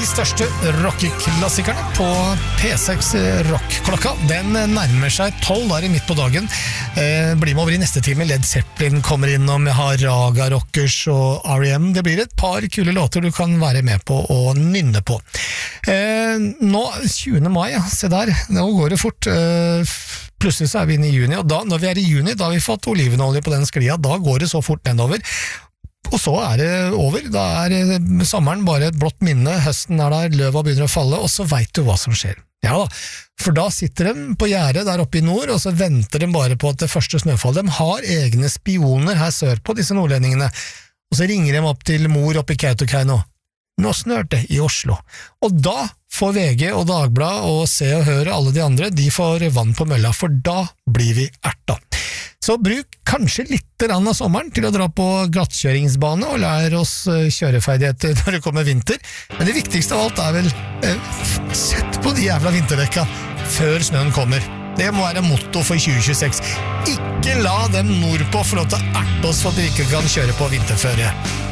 største rockeklassikerne på P6 Rock-klokka. Den nærmer seg 12, da er det midt på dagen. Blir med over i neste time. Led Zeppelin kommer innom, jeg har Raga Rockers og R.E.M. Det blir et par kule låter du kan være med på og nynne på. Nå, 20. mai, se der, nå går det fort. Plutselig så er vi inne i juni, og da, når vi er i juni, da har vi fått olivenolje på den sklia, da går det så fort nedover. Og så er det over, da er sommeren bare et blått minne, høsten er der, løva begynner å falle, og så vet du hva som skjer. Ja da, for da sitter de på gjerdet der oppe i nord, og så venter de bare på at det første snøfallet. De har egne spioner her sør på, disse nordlendingene, og så ringer de opp til mor oppe i Kautokeino. Nå snørt det i Oslo. Og da får VG og Dagblad og Se og Høre, alle de andre, de får vann på mølla, for da blir vi erta. Så bruk kanskje litt av sommeren til å dra på glattkjøringsbane og lære oss kjøreferdigheter når det kommer vinter. Men det viktigste av alt er vel sett på de jævla vinterdekka før snøen kommer. Det må være motto for 2026. Ikke la dem nordpå få lov til å erte oss for at de ikke kan kjøre på vinterføre.